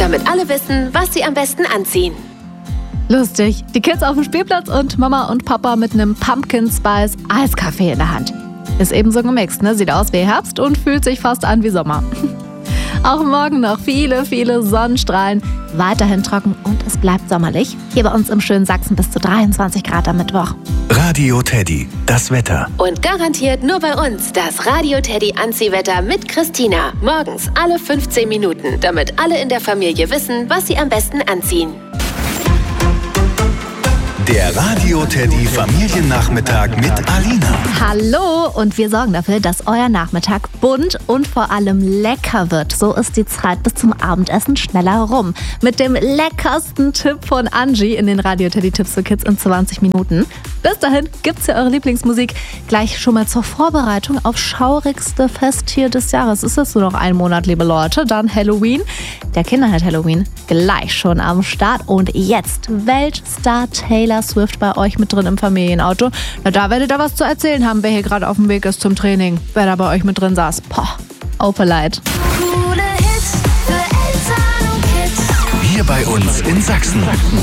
damit alle wissen, was sie am besten anziehen. Lustig. Die Kids auf dem Spielplatz und Mama und Papa mit einem Pumpkin Spice Eiskaffee in der Hand. Ist eben so gemixt, ne? Sieht aus wie Herbst und fühlt sich fast an wie Sommer. Auch morgen noch viele, viele Sonnenstrahlen. Weiterhin trocken und es bleibt sommerlich. Hier bei uns im schönen Sachsen bis zu 23 Grad am Mittwoch. Radio Teddy, das Wetter. Und garantiert nur bei uns das Radio Teddy Anziehwetter mit Christina. Morgens alle 15 Minuten, damit alle in der Familie wissen, was sie am besten anziehen. Der Radio Teddy Familiennachmittag mit Alina. Hallo und wir sorgen dafür, dass euer Nachmittag bunt und vor allem lecker wird. So ist die Zeit bis zum Abendessen schneller rum. Mit dem leckersten Tipp von Angie in den Radio Teddy Tipps für Kids in 20 Minuten. Bis dahin gibt's ja eure Lieblingsmusik gleich schon mal zur Vorbereitung auf schaurigste Festtier des Jahres. Ist das nur noch ein Monat, liebe Leute? Dann Halloween. Der Kinderheld Halloween gleich schon am Start. Und jetzt Weltstar Taylor Swift bei euch mit drin im Familienauto. Na, da werdet ihr was zu erzählen haben, wer hier gerade auf dem Weg ist zum Training. Wer da bei euch mit drin saß. Opelite. Hier bei uns in Sachsen.